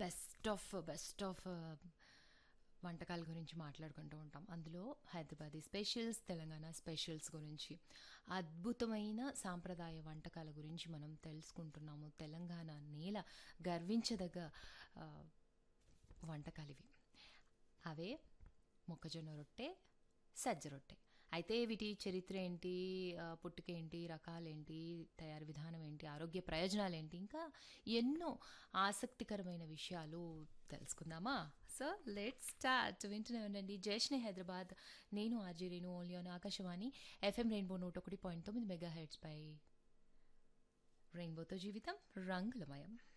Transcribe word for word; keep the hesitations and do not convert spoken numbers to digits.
Best of best of వంటకాల గురించి మాట్లాడుకుంటూ ఉంటాం. అందులో హైదరాబాదీ స్పెషల్స్, తెలంగాణ స్పెషల్స్ గురించి, అద్భుతమైన సాంప్రదాయ వంటకాల గురించి మనం తెలుసుకుంటున్నాము. తెలంగాణ నేల గర్వించదగ్గ ఆ, వంటకాలు ఇవి. అవే మొక్కజొన్న రొట్టె, సజ్జ రొట్టె. అయితే వీటి చరిత్ర ఏంటి, ఆ, పుట్టుక ఏంటి, రకాలేంటి, తయారీ విధానం ఏంటి, ఆరోగ్య ప్రయోజనాలు ఏంటి, ఇంకా ఎన్నో ఆసక్తికరమైన విషయాలు తెలుసుకుందామా? So let's start. వింటూనే ఉండండి జయశ్రీ హైదరాబాద్. నేను RG Renu, only on Akashvani FM rainbow నూట ఒకటి పాయింట్ తొమ్మిది మెగా హెడ్స్ పై. రెయిన్బోతో జీవితం రంగులమయం.